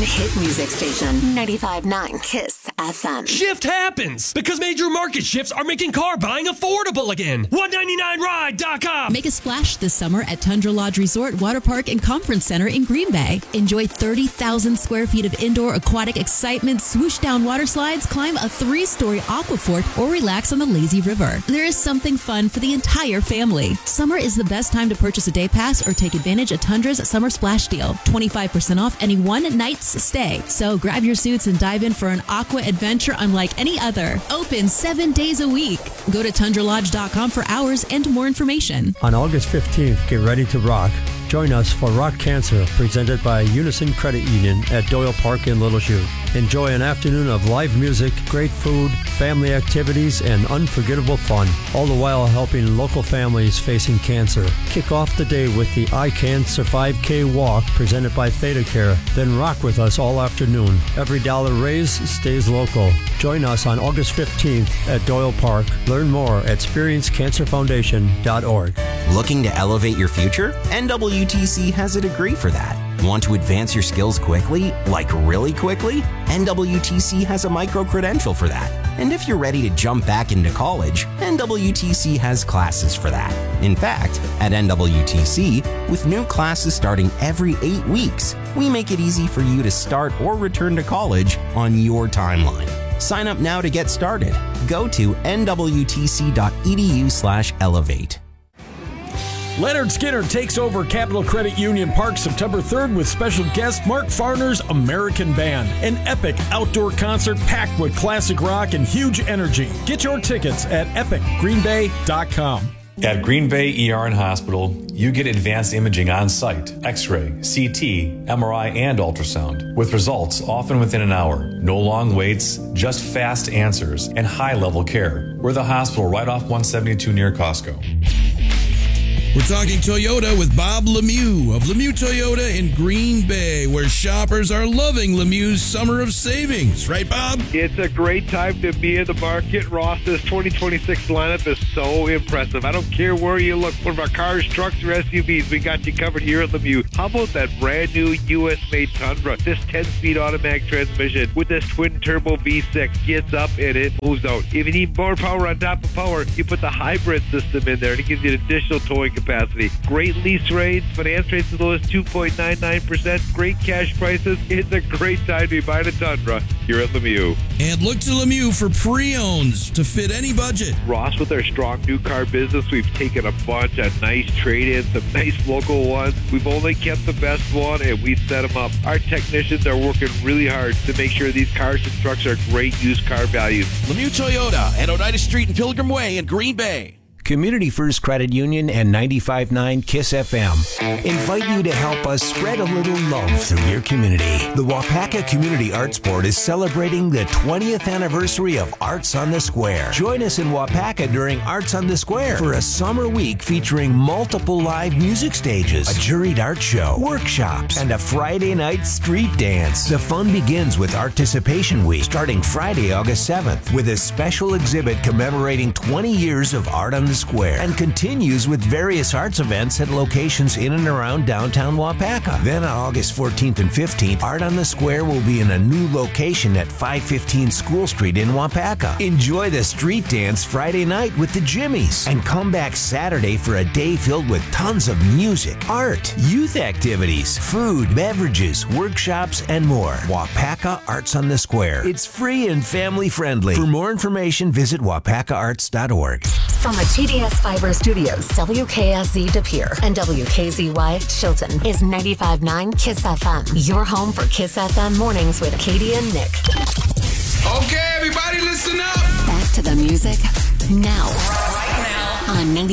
hit music station, 95.9 KISS FM. Shift happens because major market shifts are making car buying affordable again. 199ride.com. Make a splash this summer at Tundra Lodge Resort, Water Park, and Conference Center in Green Bay. Enjoy 30,000 square feet of indoor aquatic excitement, swoosh down water slides, climb a 3-story aquafort, or relax on the lazy river. There is something fun for the entire family. Summer is the best time to purchase a day pass or take advantage of Tundra's Summer Splash Deal. 25% off any one night's stay. So grab your suits and dive in for an aqua adventure unlike any other. Open 7 days a week. Go to tundralodge.com for hours and more information. On August 15th, get ready to rock. Join us for Rock Cancer, presented by Unison Credit Union at Doyle Park in Little Chute. Enjoy an afternoon of live music, great food, family activities, and unforgettable fun, all the while helping local families facing cancer. Kick off the day with the I Can Survive K Walk, presented by Theta Care. Then rock with us all afternoon. Every dollar raised stays local. Join us on August 15th at Doyle Park. Learn more at experiencecancerfoundation.org. Looking to elevate your future? NWTC has a degree for that. Want to advance your skills quickly? Like really quickly? NWTC has a micro-credential for that. And if you're ready to jump back into college, NWTC has classes for that. In fact, at NWTC, with new classes starting every 8 weeks, we make it easy for you to start or return to college on your timeline. Sign up now to get started. Go to nwtc.edu/elevate. Leonard Skinner takes over Capital Credit Union Park September 3rd with special guest Mark Farner's American Band. An epic outdoor concert packed with classic rock and huge energy. Get your tickets at epicgreenbay.com. At Green Bay ER and Hospital, you get advanced imaging on site, X-ray, CT, MRI, and ultrasound, with results often within an hour. No long waits, just fast answers, and high-level care. We're the hospital right off 172 near Costco. We're talking Toyota with Bob Lemieux of Lemieux Toyota in Green Bay, where shoppers are loving Lemieux's Summer of Savings. Right, Bob? It's a great time to be in the market. Ross's 2026 lineup is so impressive. I don't care where you look. From our cars, trucks, or SUVs, we got you covered here at Lemieux. How about that brand new U.S.-made Tundra? This 10-speed automatic transmission with this twin-turbo V6 gets up and it moves out. If you need more power on top of power, you put the hybrid system in there and it gives you an additional towing capacity. Great lease rates, finance rates as low as 2.99%, great cash prices. It's a great time to be buying a Tundra here at Lemieux. And look to Lemieux for pre-owns to fit any budget. Ross, with our strong new car business, we've taken a bunch of nice trade-ins, some nice local ones. We've only kept the best one and we set them up. Our technicians are working really hard to make sure these cars and trucks are great used car values. Lemieux Toyota at Oneida Street and Pilgrim Way in Green Bay. Community First Credit Union and 95.9 KISS FM invite you to help us spread a little love through your community. The Wapaka Community Arts Board is celebrating the 20th anniversary of Arts on the Square. Join us in Wapaka during Arts on the Square for a summer week featuring multiple live music stages, a juried art show, workshops, and a Friday night street dance. The fun begins with Artisipation Week starting Friday, August 7th with a special exhibit commemorating 20 years of art on the Square and continues with various arts events at locations in and around downtown Wapaka. Then on August 14th and 15th, Art on the Square will be in a new location at 515 School Street in Wapaka. Enjoy the street dance Friday night with the Jimmies and come back Saturday for a day filled with tons of music, art, youth activities, food, beverages, workshops, and more. Wapaka Arts on the Square. It's free and family friendly. For more information, visit wapakaarts.org. From the TDS Fiber Studios, WKSZ De Pere and WKZY Chilton is 95.9 KISS FM. Your home for KISS FM mornings with Katie and Nick. Okay, everybody listen up. Back to the music now. Right now on 90.